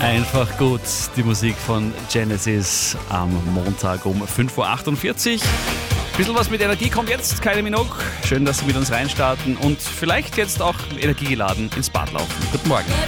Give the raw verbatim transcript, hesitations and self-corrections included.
Einfach gut, die Musik von Genesis am Montag um fünf Uhr achtundvierzig. Bisschen was mit Energie kommt jetzt, Kylie Minogue. Schön, dass Sie mit uns reinstarten und vielleicht jetzt auch energiegeladen ins Bad laufen. Guten Morgen.